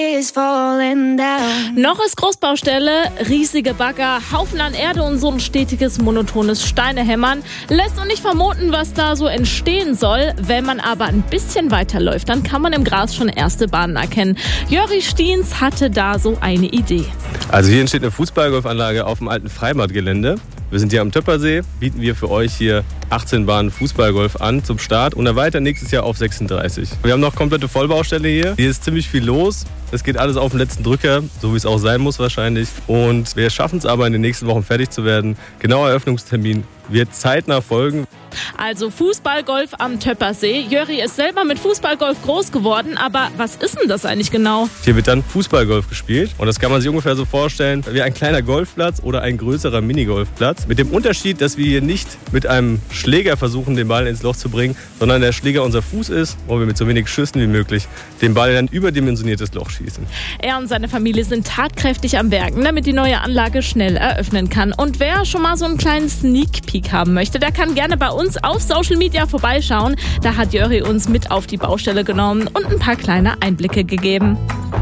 Noch ist Großbaustelle, riesige Bagger, Haufen an Erde und so ein stetiges, monotones Steinehämmern. Lässt uns nicht vermuten, was da so entstehen soll. Wenn man aber ein bisschen weiterläuft, dann kann man im Gras schon erste Bahnen erkennen. Jörri Stiens hatte da so eine Idee. Also hier entsteht eine Fußballgolfanlage auf dem alten Freibadgelände. Wir sind hier am Töppersee, bieten wir für euch hier 18 Bahnen Fußballgolf an zum Start und dann weiter nächstes Jahr auf 36. Wir haben noch komplette Vollbaustelle hier. Hier ist ziemlich viel los. Es geht alles auf den letzten Drücker, so wie es auch sein muss wahrscheinlich. Und wir schaffen es aber in den nächsten Wochen fertig zu werden. Genauer Eröffnungstermin wird zeitnah folgen. Also Fußballgolf am Töppersee. Jörri ist selber mit Fußballgolf groß geworden, aber was ist denn das eigentlich genau? Hier wird dann Fußballgolf gespielt und das kann man sich ungefähr so vorstellen wie ein kleiner Golfplatz oder ein größerer Minigolfplatz. Mit dem Unterschied, dass wir hier nicht mit einem Schläger versuchen, den Ball ins Loch zu bringen, sondern der Schläger unser Fuß ist, wo wir mit so wenig Schüssen wie möglich den Ball in ein überdimensioniertes Loch schießen. Er und seine Familie sind tatkräftig am Werken, damit die neue Anlage schnell eröffnen kann. Und wer schon mal so einen kleinen Sneak Peek haben möchte, der kann gerne bei uns auf Social Media vorbeischauen. Da hat Jörri uns mit auf die Baustelle genommen und ein paar kleine Einblicke gegeben.